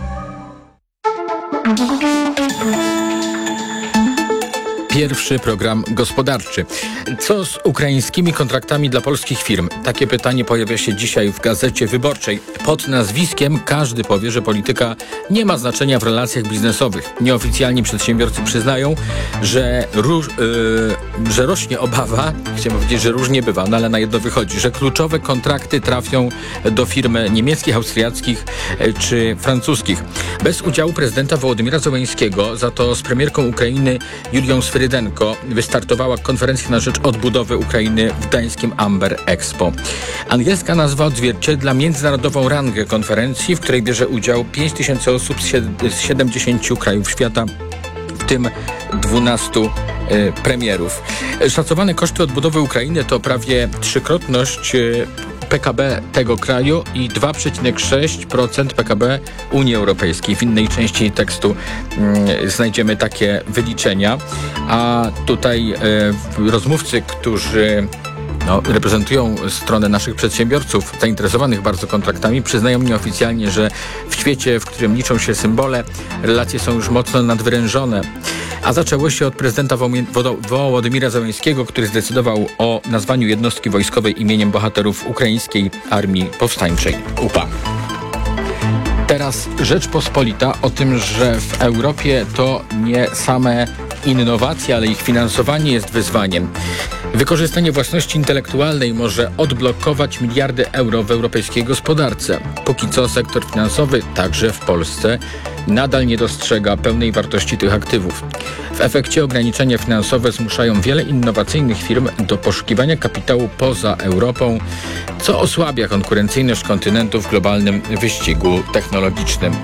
Pierwszy program gospodarczy. Co z ukraińskimi kontraktami dla polskich firm? Takie pytanie pojawia się dzisiaj w Gazecie Wyborczej. Pod nazwiskiem każdy powie, że polityka nie ma znaczenia w relacjach biznesowych. Nieoficjalni przedsiębiorcy przyznają, że rośnie obawa, chciałem powiedzieć, że różnie bywa, no ale na jedno wychodzi, że kluczowe kontrakty trafią do firm niemieckich, austriackich czy francuskich. Bez udziału prezydenta Wołodymyra Zełenskiego, za to z premierką Ukrainy Julią Swyrydenko wystartowała konferencja na rzecz odbudowy Ukrainy w gdańskim Amber Expo. Angielska nazwa odzwierciedla międzynarodową rangę konferencji, w której bierze udział 5000 osób z 70 krajów świata, w tym 12 premierów. Szacowane koszty odbudowy Ukrainy to prawie trzykrotność PKB tego kraju i 2,6% PKB Unii Europejskiej. W innej części tekstu znajdziemy takie wyliczenia, a tutaj rozmówcy, którzy reprezentują stronę naszych przedsiębiorców zainteresowanych bardzo kontraktami, przyznają nieoficjalnie, że w świecie, w którym liczą się symbole, relacje są już mocno nadwyrężone. A zaczęło się od prezydenta Wołodymira Zełenskiego, który zdecydował o nazwaniu jednostki wojskowej imieniem bohaterów ukraińskiej Armii Powstańczej UPA. Teraz Rzeczpospolita o tym, że w Europie to nie same innowacje, ale ich finansowanie jest wyzwaniem. Wykorzystanie własności intelektualnej może odblokować miliardy euro w europejskiej gospodarce. Póki co sektor finansowy, także w Polsce, nadal nie dostrzega pełnej wartości tych aktywów. W efekcie ograniczenia finansowe zmuszają wiele innowacyjnych firm do poszukiwania kapitału poza Europą, co osłabia konkurencyjność kontynentu w globalnym wyścigu technologicznym.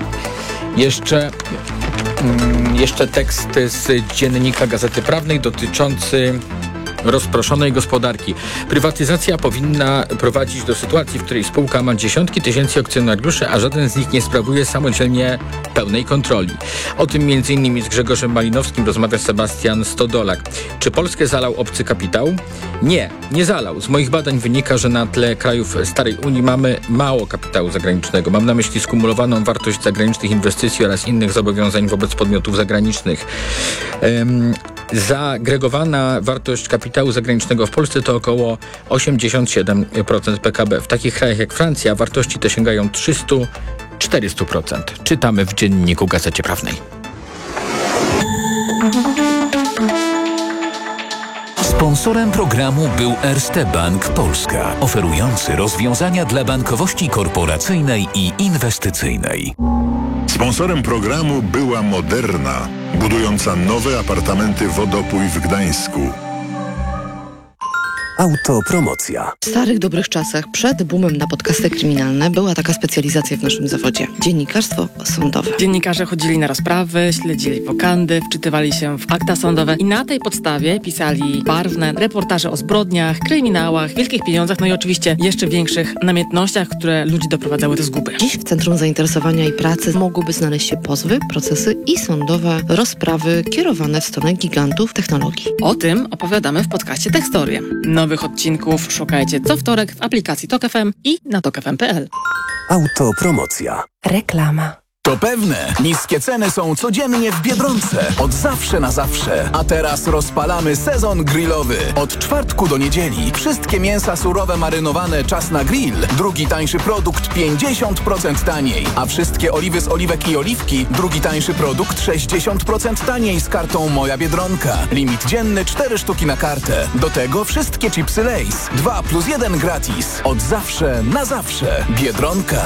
Jeszcze tekst z dziennika Gazety Prawnej dotyczący rozproszonej gospodarki. Prywatyzacja powinna prowadzić do sytuacji, w której spółka ma dziesiątki tysięcy akcjonariuszy, a żaden z nich nie sprawuje samodzielnie pełnej kontroli. O tym m.in. z Grzegorzem Malinowskim rozmawia Sebastian Stodolak. Czy Polskę zalał obcy kapitał? Nie zalał. Z moich badań wynika, że na tle krajów starej Unii mamy mało kapitału zagranicznego. Mam na myśli skumulowaną wartość zagranicznych inwestycji oraz innych zobowiązań wobec podmiotów zagranicznych. Zagregowana wartość kapitału zagranicznego w Polsce to około 87% PKB. W takich krajach jak Francja wartości te sięgają 300-400%. Czytamy w dzienniku Gazecie Prawnej. Sponsorem programu był Erste Bank Polska, oferujący rozwiązania dla bankowości korporacyjnej i inwestycyjnej. Sponsorem programu była Moderna, budująca nowe apartamenty Wodopój w Gdańsku. Autopromocja. W starych, dobrych czasach, przed boomem na podcasty kryminalne, była taka specjalizacja w naszym zawodzie. Dziennikarstwo sądowe. Dziennikarze chodzili na rozprawy, śledzili wokandy, wczytywali się w akta sądowe i na tej podstawie pisali barwne reportaże o zbrodniach, kryminałach, wielkich pieniądzach, no i oczywiście jeszcze większych namiętnościach, które ludzi doprowadzały do zguby. Dziś w Centrum Zainteresowania i Pracy mogłyby znaleźć się pozwy, procesy i sądowe rozprawy kierowane w stronę gigantów technologii. O tym opowiadamy w podcaście Tekstoria. Nowych odcinków szukajcie co wtorek w aplikacji Tok FM i na tokfm.pl. Autopromocja. Reklama. To pewne, niskie ceny są codziennie w Biedronce. Od zawsze na zawsze. A teraz rozpalamy sezon grillowy. Od czwartku do niedzieli. Wszystkie mięsa surowe marynowane czas na grill. Drugi tańszy produkt 50% taniej. A wszystkie oliwy z oliwek i oliwki. Drugi tańszy produkt 60% taniej z kartą Moja Biedronka. Limit dzienny 4 sztuki na kartę. Do tego wszystkie chipsy Lay's. 2+1 gratis. Od zawsze na zawsze. Biedronka.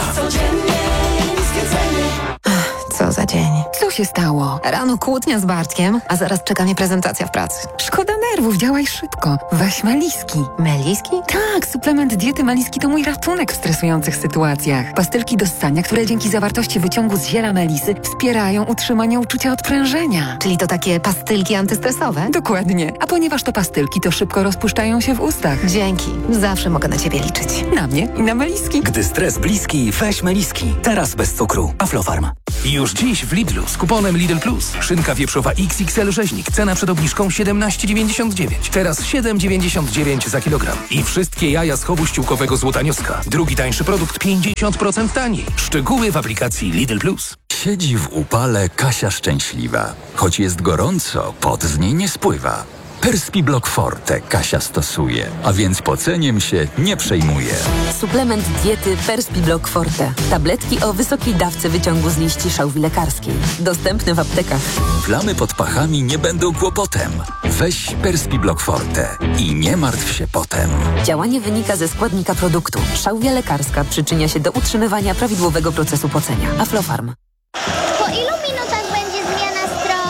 Co za dzień. Co się stało? Rano kłótnia z Bartkiem, a zaraz czeka mnie prezentacja w pracy. Szkoda nerwów, działaj szybko. Weź Meliski. Meliski? Tak, suplement diety Meliski to mój ratunek w stresujących sytuacjach. Pastylki do ssania, które dzięki zawartości wyciągu z ziela melisy wspierają utrzymanie uczucia odprężenia. Czyli to takie pastylki antystresowe? Dokładnie. A ponieważ to pastylki, to szybko rozpuszczają się w ustach. Dzięki. Zawsze mogę na ciebie liczyć. Na mnie i na Meliski. Gdy stres bliski, weź Meliski. Teraz bez cukru. Aflofarm. Już dziś w Lidlu z kuponem Lidl Plus. Szynka wieprzowa XXL rzeźnik. Cena przed obniżką 17,99. Teraz 7,99 za kilogram. I wszystkie jaja z chowu ściółkowego złotanioska. Drugi tańszy produkt 50% taniej. Szczegóły w aplikacji Lidl Plus. Siedzi w upale Kasia szczęśliwa. Choć jest gorąco, pot z niej nie spływa. Perspiblock Forte Kasia stosuje, a więc poceniem się nie przejmuje. Suplement diety Perspiblock Forte. Tabletki o wysokiej dawce wyciągu z liści szałwi lekarskiej. Dostępne w aptekach. Plamy pod pachami nie będą kłopotem. Weź Perspiblock Forte i nie martw się potem. Działanie wynika ze składnika produktu. Szałwia lekarska przyczynia się do utrzymywania prawidłowego procesu pocenia. Aflofarm. Po ilu minutach będzie zmiana stron?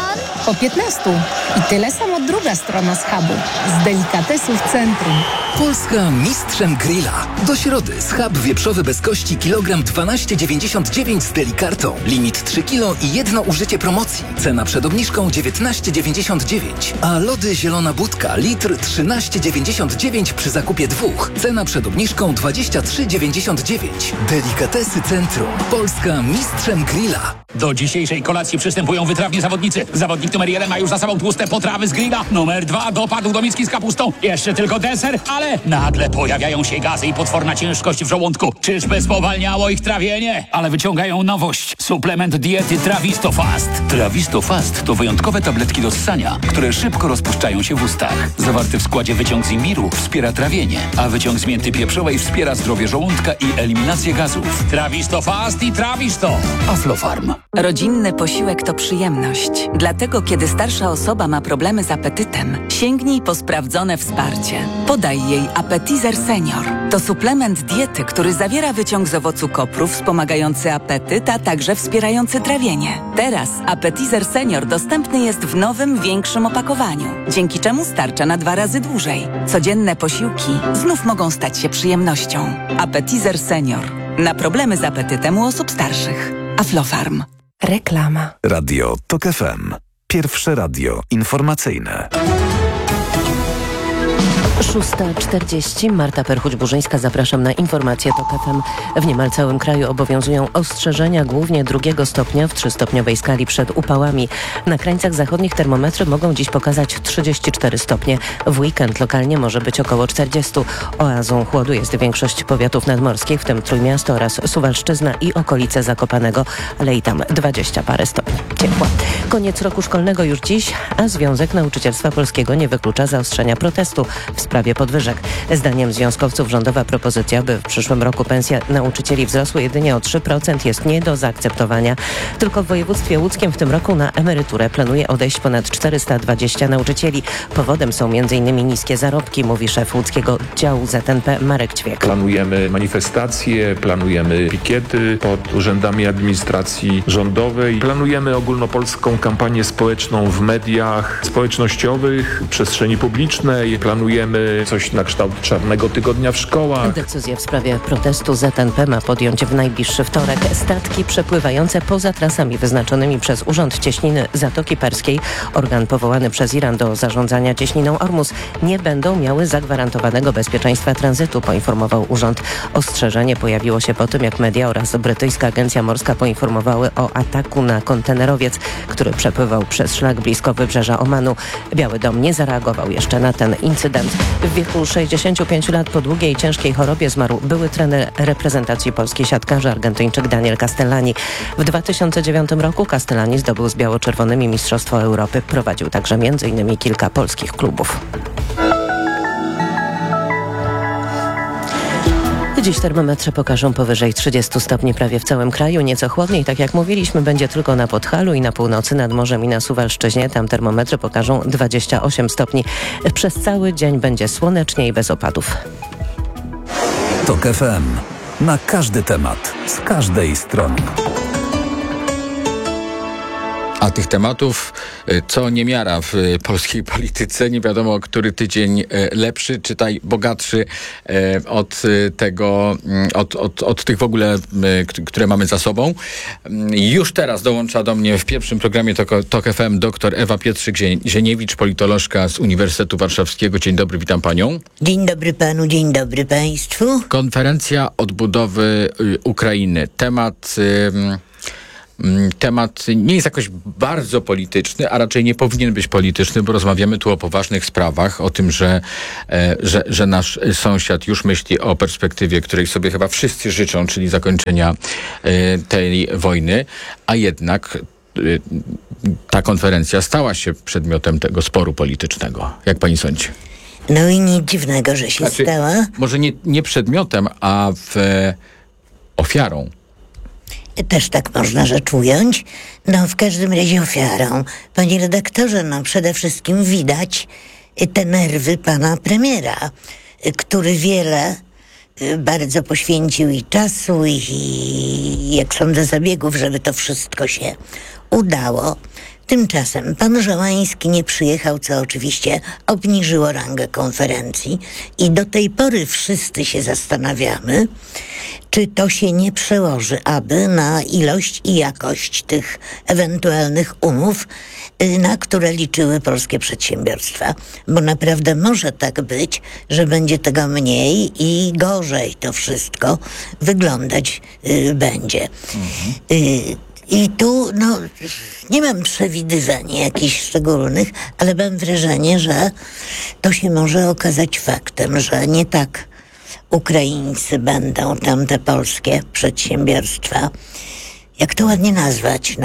po 15. I tyle samo druga strona schabu. Z delikatesów centrum. Polska mistrzem grilla. Do środy schab wieprzowy bez kości kilogram 12,99 z delikartą. Limit 3 kg i jedno użycie promocji. Cena przed obniżką 19,99. A lody zielona budka litr 13,99 przy zakupie 2. Cena przed obniżką 23,99. Delikatesy centrum. Polska mistrzem grilla. Do dzisiejszej kolacji przystępują wytrawni zawodnicy. Zawodnik numer 1 ma już za sobą tłuste potrawy z grilla. Numer 2 dopadł do miski z kapustą. Jeszcze tylko deser, ale nagle pojawiają się gazy i potworna ciężkość w żołądku. Czyżby spowalniało ich trawienie? Ale wyciągają nowość. Suplement diety Travistofast. Travistofast to wyjątkowe tabletki do ssania, które szybko rozpuszczają się w ustach. Zawarty w składzie wyciąg z imbiru wspiera trawienie, a wyciąg z mięty pieprzowej wspiera zdrowie żołądka i eliminację gazów. Travistofast i Travisto. Aflofarm. Rodzinny posiłek to przyjemność. Dlatego, kiedy starsza osoba ma problemy z apetytem, sięgnij po sprawdzone wsparcie. Podaj jej Appetizer Senior. To suplement diety, który zawiera wyciąg z owocu kopru wspomagający apetyt, a także wspierający trawienie. Teraz Appetizer Senior dostępny jest w nowym, większym opakowaniu, dzięki czemu starcza na 2 razy dłużej. Codzienne posiłki znów mogą stać się przyjemnością. Appetizer Senior. Na problemy z apetytem u osób starszych. Aflofarm. Reklama. Radio TOK FM. Pierwsze radio informacyjne. 6:40. Marta Perchuć-Burzyńska, zapraszam na informacje TOK FM. W niemal całym kraju obowiązują ostrzeżenia, głównie 2 stopnia w 3-stopniowej skali przed upałami. Na krańcach zachodnich termometry mogą dziś pokazać 34 stopnie. W weekend lokalnie może być około 40. Oazą chłodu jest większość powiatów nadmorskich, w tym Trójmiasto oraz Suwalszczyzna i okolice Zakopanego, ale i tam 20 parę stopni ciepła. Koniec roku szkolnego już dziś, a Związek Nauczycielstwa Polskiego nie wyklucza zaostrzenia protestu w sprawie podwyżek. Zdaniem związkowców rządowa propozycja, by w przyszłym roku pensje nauczycieli wzrosły jedynie o 3%, jest nie do zaakceptowania. Tylko w województwie łódzkim w tym roku na emeryturę planuje odejść ponad 420 nauczycieli. Powodem są m.in. niskie zarobki, mówi szef łódzkiego działu ZNP Marek Ćwiek. Planujemy manifestacje, planujemy pikiety pod urzędami administracji rządowej. Planujemy ogólnopolską kampanię społeczną w mediach społecznościowych, w przestrzeni publicznej. Planujemy coś na kształt Czarnego Tygodnia w szkołach. Decyzję w sprawie protestu ZNP ma podjąć w najbliższy wtorek. Statki przepływające poza trasami wyznaczonymi przez Urząd Cieśniny Zatoki Perskiej, organ powołany przez Iran do zarządzania cieśniną Ormus, nie będą miały zagwarantowanego bezpieczeństwa tranzytu, poinformował urząd. Ostrzeżenie pojawiło się po tym, jak media oraz brytyjska agencja morska poinformowały o ataku na kontenerowiec, który przepływał przez szlak blisko wybrzeża Omanu. Biały Dom nie zareagował jeszcze na ten incydent. W wieku 65 lat po długiej i ciężkiej chorobie zmarł były trener reprezentacji Polski siatkarzy Argentyńczyk Daniel Castellani. W 2009 roku Castellani zdobył z biało-czerwonymi Mistrzostwo Europy. Prowadził także m.in. kilka polskich klubów. Dziś termometry pokażą powyżej 30 stopni prawie w całym kraju. Nieco chłodniej, tak jak mówiliśmy, będzie tylko na Podhalu i na północy nad morzem i na Suwalszczyźnie. Tam termometry pokażą 28 stopni. Przez cały dzień będzie słonecznie i bez opadów. TOK FM. Na każdy temat, z każdej strony. A tych tematów co niemiara w polskiej polityce. Nie wiadomo, który tydzień lepszy, czytaj bogatszy od tego, od tych w ogóle, które mamy za sobą. Już teraz dołącza do mnie w pierwszym programie TOK FM dr Ewa Pietrzyk-Zieniewicz, politolożka z Uniwersytetu Warszawskiego. Dzień dobry, witam panią. Dzień dobry panu, dzień dobry państwu. Konferencja odbudowy Ukrainy. Temat nie jest jakoś bardzo polityczny, a raczej nie powinien być polityczny, bo rozmawiamy tu o poważnych sprawach, o tym, że nasz sąsiad już myśli o perspektywie, której sobie chyba wszyscy życzą, czyli zakończenia tej wojny, a jednak ta konferencja stała się przedmiotem tego sporu politycznego. Jak pani sądzi? No i nic dziwnego, że się stała. Może nie przedmiotem, a ofiarą. Też tak można rzecz ująć. No w każdym razie ofiarą. Panie redaktorze, no przede wszystkim widać te nerwy pana premiera, który wiele bardzo poświęcił i czasu i jak sądzę zabiegów, żeby to wszystko się udało. Tymczasem pan Żołański nie przyjechał, co oczywiście obniżyło rangę konferencji i do tej pory wszyscy się zastanawiamy, czy to się nie przełoży aby na ilość i jakość tych ewentualnych umów, na które liczyły polskie przedsiębiorstwa. Bo naprawdę może tak być, że będzie tego mniej i gorzej to wszystko wyglądać będzie. I tu nie mam przewidywań jakichś szczególnych, ale mam wrażenie, że to się może okazać faktem, że nie tak Ukraińcy będą tamte polskie przedsiębiorstwa, jak to ładnie nazwać,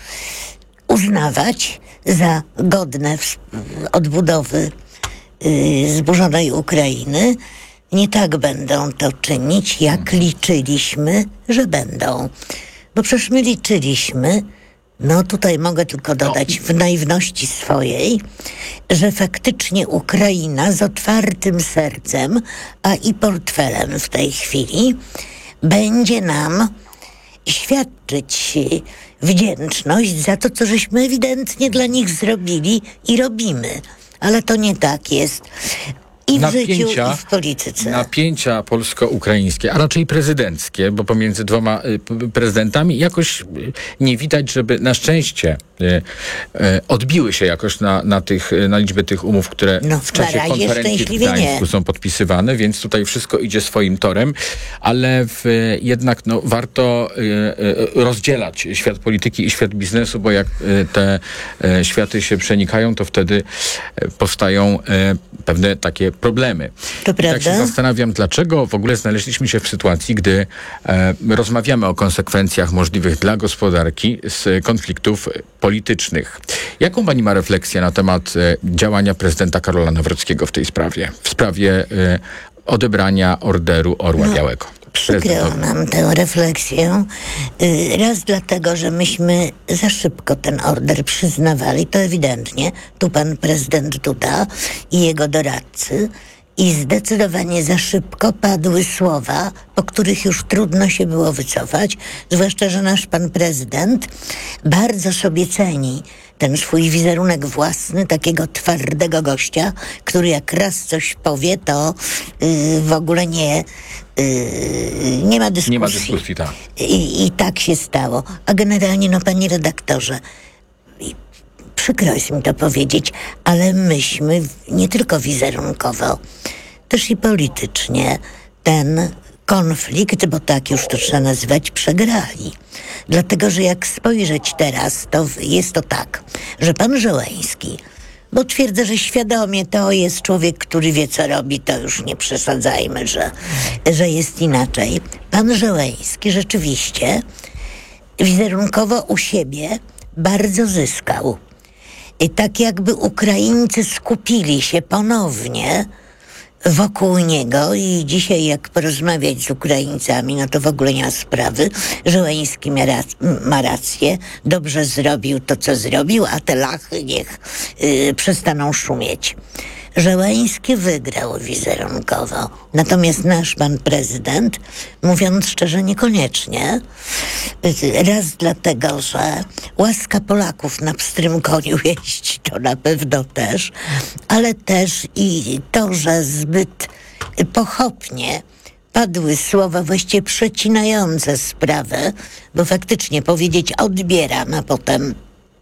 uznawać za godne odbudowy zburzonej Ukrainy. Nie tak będą to czynić, jak liczyliśmy, że będą. Bo przecież my liczyliśmy, tutaj mogę tylko dodać w naiwności swojej, że faktycznie Ukraina z otwartym sercem, a i portfelem w tej chwili, będzie nam świadczyć wdzięczność za to, co żeśmy ewidentnie dla nich zrobili i robimy. Ale to nie tak jest. I w życiu, i w polityce. Napięcia polsko-ukraińskie, a raczej prezydenckie, bo pomiędzy dwoma prezydentami jakoś nie widać, żeby na szczęście odbiły się jakoś na liczbę tych umów, które w czasie konferencji w Gdańsku są podpisywane, więc tutaj wszystko idzie swoim torem, ale jednak warto rozdzielać świat polityki i świat biznesu, bo jak te światy się przenikają, to wtedy powstają pewne takie problemy. To prawda? Tak się zastanawiam, dlaczego w ogóle znaleźliśmy się w sytuacji, gdy rozmawiamy o konsekwencjach możliwych dla gospodarki z konfliktów politycznych. Jaką pani ma refleksję na temat działania prezydenta Karola Nawrockiego w tej sprawie? W sprawie odebrania orderu Orła Białego. Przykryło nam tę refleksję. Raz dlatego, że myśmy za szybko ten order przyznawali, to ewidentnie. Tu pan prezydent Duda i jego doradcy. I zdecydowanie za szybko padły słowa, po których już trudno się było wycofać. Zwłaszcza, że nasz pan prezydent bardzo sobie ceni ten swój wizerunek własny, takiego twardego gościa, który jak raz coś powie, to w ogóle nie ma dyskusji. Nie ma dyskusji, tak. I tak się stało. A generalnie, panie redaktorze, przykro jest mi to powiedzieć, ale myśmy nie tylko wizerunkowo, też i politycznie ten konflikt, bo tak już to trzeba nazywać, przegrali. Dlatego, że jak spojrzeć teraz, to jest to tak, że pan Żołański, bo twierdzę, że świadomie to jest człowiek, który wie, co robi, to już nie przesadzajmy, że jest inaczej. Pan Żołański rzeczywiście wizerunkowo u siebie bardzo zyskał. I tak jakby Ukraińcy skupili się ponownie wokół niego i dzisiaj jak porozmawiać z Ukraińcami, to w ogóle nie ma sprawy. Żołański ma rację, dobrze zrobił to, co zrobił, a te lachy niech przestaną szumieć. Żołański wygrał wizerunkowo. Natomiast nasz pan prezydent, mówiąc szczerze, niekoniecznie. Raz dlatego, że łaska Polaków na pstrym koniu jeździ, to na pewno też, ale też i to, że zbyt pochopnie padły słowa właściwie przecinające sprawę, bo faktycznie powiedzieć odbieram, a potem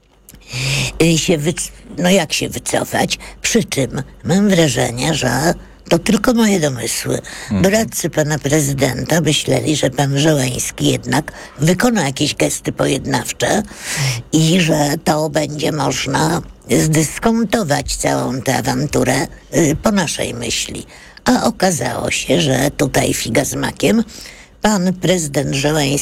jak się wycofać, przy czym mam wrażenie, że to tylko moje domysły. Doradcy pana prezydenta myśleli, że pan Żołański jednak wykona jakieś gesty pojednawcze i że to będzie można zdyskontować całą tę awanturę po naszej myśli. A okazało się, że tutaj figa z makiem pan prezydent Żołański